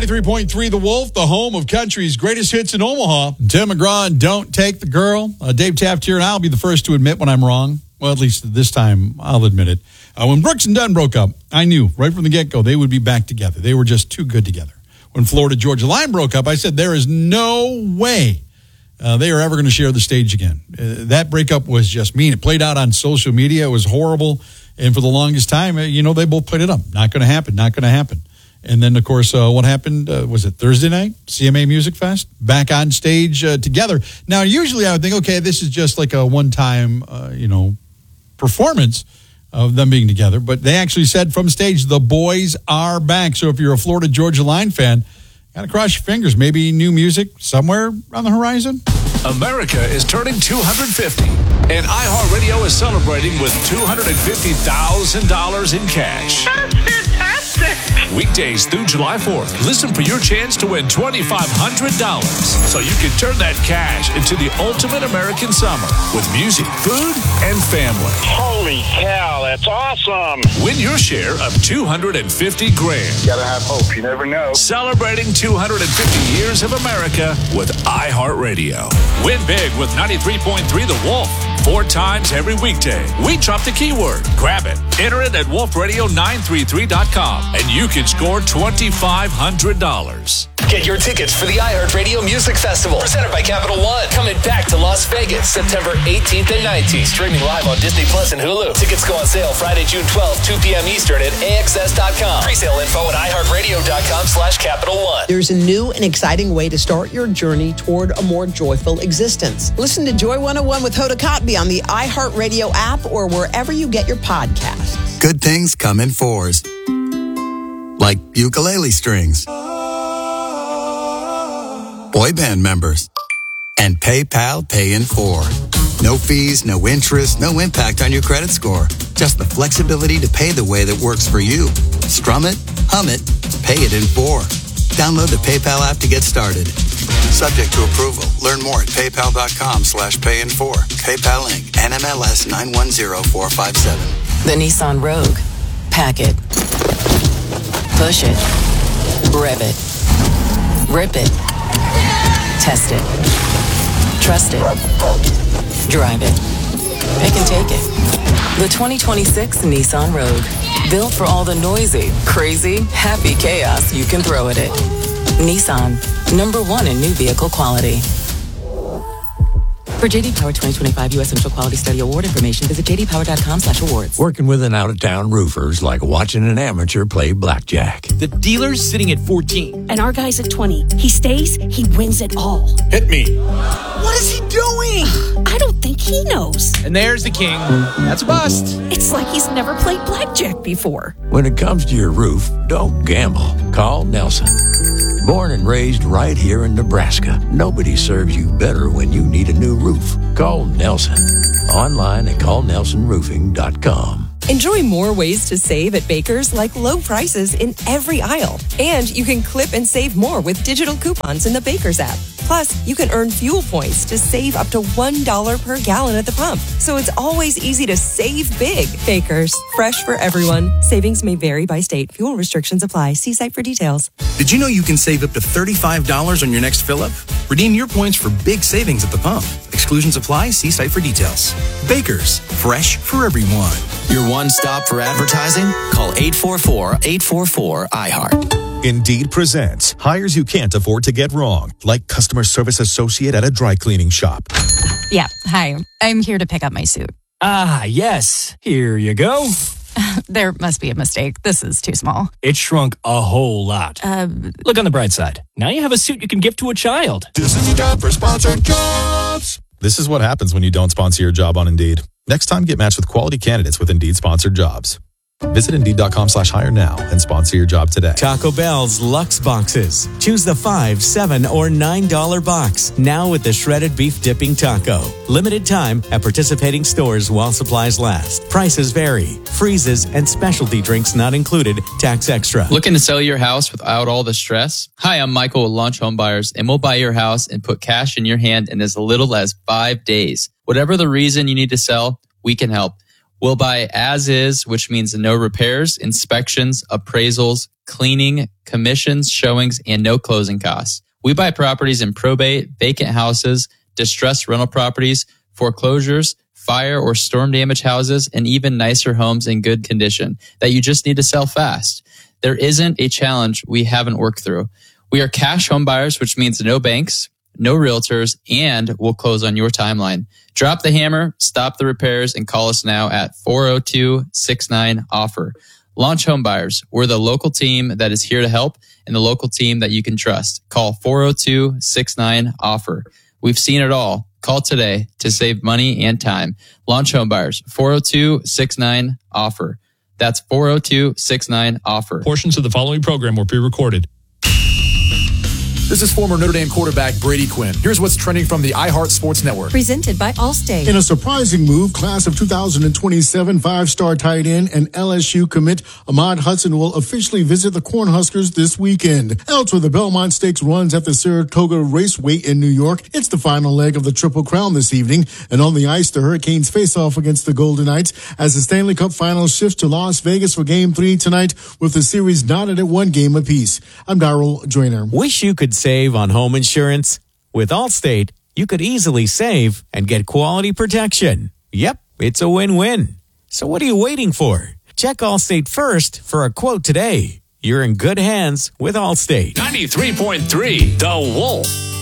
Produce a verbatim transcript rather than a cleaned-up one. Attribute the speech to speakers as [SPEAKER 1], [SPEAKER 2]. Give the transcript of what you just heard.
[SPEAKER 1] ninety-three point three The Wolf, the home of country's greatest hits in Omaha. Tim McGraw and Don't Take the Girl. Uh, Dave Taft here, and I'll be the first to admit when I'm wrong. Well, at least this time, I'll admit it. Uh, when Brooks and Dunn broke up, I knew right from the get-go they would be back together. They were just too good together. When Florida Georgia Line broke up, I said there is no way uh, they are ever going to share the stage again. Uh, that breakup was just mean. It played out on social media. It was horrible. And for the longest time, uh, you know, they both played it up. Not going to happen. Not going to happen. And then, of course, uh, what happened, uh, was it Thursday night? C M A Music Fest? Back on stage uh, together. Now, usually I would think, okay, this is just like a one-time, uh, you know, performance of them being together. But they actually said from stage, the boys are back. So if you're a Florida Georgia Line fan, got to cross your fingers. Maybe new music somewhere on the horizon?
[SPEAKER 2] America is turning two hundred fifty, and iHeartRadio is celebrating with two hundred fifty thousand dollars in cash.
[SPEAKER 3] That's fantastic.
[SPEAKER 2] Weekdays through July fourth, listen for your chance to win twenty-five hundred dollars so you can turn that cash into the ultimate American summer with music, food, and family.
[SPEAKER 3] Holy cow, that's awesome.
[SPEAKER 2] Win your share of two hundred fifty grand.
[SPEAKER 3] Gotta have hope, you never know.
[SPEAKER 2] Celebrating two hundred fifty years of America with iHeartRadio. Win big with ninety-three point three The Wolf. Four times every weekday. We drop the keyword. Grab it. Enter it at wolf radio nine three three dot com and you can score twenty-five hundred dollars.
[SPEAKER 4] Get your tickets for the iHeartRadio Music Festival, presented by Capital One. Coming back to Las Vegas, September eighteenth and nineteenth. Streaming live on Disney Plus and Hulu. Tickets go on sale Friday, June twelfth, two p.m. Eastern at A X S dot com. Pre-sale info at iHeartRadio dot com slash Capital One.
[SPEAKER 5] There's a new and exciting way to start your journey toward a more joyful existence. Listen to Joy one oh one with Hoda Kotb on the iHeartRadio app or wherever you get your podcasts.
[SPEAKER 6] Good things come in fours. Like ukulele strings. Boy band members. And PayPal Pay in four. No fees, no interest, no impact on your credit score. Just the flexibility to pay the way that works for you. Strum it, hum it, pay it in four. Download the PayPal app to get started. Subject to approval. Learn more at paypal.com slash pay in four. PayPal Incorporated. N M L S nine one zero four five seven.
[SPEAKER 7] The Nissan Rogue. Pack it. Push it. Rev it. Rip it. Test it. Trust it. Drive it. Pick and take it. The twenty twenty-six Nissan Rogue. Built for all the noisy, crazy, happy chaos you can throw at it. Nissan. Number one in new vehicle quality. For J D Power twenty twenty-five U S Central Quality Study Award information, visit j d power dot com slash awards.
[SPEAKER 8] Working with an out-of-town roofer is like watching an amateur play blackjack.
[SPEAKER 9] The dealer's sitting at fourteen.
[SPEAKER 10] And our guy's at twenty. He stays, he wins it all.
[SPEAKER 9] Hit me.
[SPEAKER 10] What is he doing? I don't think he knows.
[SPEAKER 9] And there's the king. That's a bust.
[SPEAKER 10] It's like he's never played blackjack before.
[SPEAKER 8] When it comes to your roof, don't gamble. Call Nelson. Born and raised right here in Nebraska, nobody serves you better when you need a new roof. Call Nelson. Online at call nelson roofing dot com.
[SPEAKER 11] Enjoy more ways to save at Baker's, like low prices in every aisle. And you can clip and save more with digital coupons in the Baker's app. Plus, you can earn fuel points to save up to one dollar per gallon at the pump. So it's always easy to save big. Baker's, fresh for everyone. Savings may vary by state. Fuel restrictions apply. See site for details.
[SPEAKER 12] Did you know you can save up to thirty-five dollars on your next fill-up? Redeem your points for big savings at the pump. Exclusions apply. See site for details. Baker's, fresh for everyone.
[SPEAKER 13] Your one-stop for advertising? Call eight four four, eight four four, I heart.
[SPEAKER 14] Indeed presents hires you can't afford to get wrong, like customer service associate at a dry cleaning shop.
[SPEAKER 15] Yeah, hi. I'm here to pick up my suit.
[SPEAKER 9] Ah, yes. Here you go.
[SPEAKER 15] There must be a mistake. This is too small.
[SPEAKER 9] It shrunk a whole lot.
[SPEAKER 15] Uh,
[SPEAKER 9] Look on the bright side. Now you have a suit you can give to a child.
[SPEAKER 14] This is your job for sponsored jobs. This is what happens when you don't sponsor your job on Indeed. Next time, get matched with quality candidates with Indeed sponsored jobs. Visit Indeed.com slash hire now and sponsor your job today.
[SPEAKER 16] Taco Bell's Lux Boxes. Choose the five, seven, or nine dollar box. Now with the shredded beef dipping taco. Limited time at participating stores while supplies last. Prices vary. Freezes and specialty drinks not included. Tax extra.
[SPEAKER 17] Looking to sell your house without all the stress? Hi, I'm Michael with Launch Home Buyers, and we'll buy your house and put cash in your hand in as little as five days. Whatever the reason you need to sell, we can help. We'll buy as is, which means no repairs, inspections, appraisals, cleaning, commissions, showings, and no closing costs. We buy properties in probate, vacant houses, distressed rental properties, foreclosures, fire or storm damage houses, and even nicer homes in good condition that you just need to sell fast. There isn't a challenge we haven't worked through. We are cash home buyers, which means no banks, no realtors, and we'll close on your timeline. Drop the hammer, stop the repairs, and call us now at four oh two, six nine, offer. Launch Home Buyers. We're the local team that is here to help and the local team that you can trust. Call four oh two, six nine, offer. We've seen it all. Call today to save money and time. Launch Home Buyers. four oh two, six nine, offer. That's four oh two, six nine, offer.
[SPEAKER 18] Portions of the following program were pre-recorded.
[SPEAKER 19] This is former Notre Dame quarterback Brady Quinn. Here's what's trending from the iHeart Sports Network.
[SPEAKER 11] Presented by Allstate.
[SPEAKER 20] In a surprising move, class of two thousand twenty-seven five-star tight end and L S U commit Ahmad Hudson will officially visit the Cornhuskers this weekend. Elsewhere, the Belmont Stakes runs at the Saratoga Raceway in New York. It's the final leg of the Triple Crown this evening. And on the ice, the Hurricanes face off against the Golden Knights as the Stanley Cup final shifts to Las Vegas for Game three tonight with the series knotted at one game apiece. I'm Darryl Joyner.
[SPEAKER 16] Wish you could save on home insurance? With Allstate, you could easily save and get quality protection. Yep, it's a win-win. So what are you waiting for? Check Allstate first for a quote today. You're in good hands with Allstate.
[SPEAKER 2] ninety-three point three The Wolf.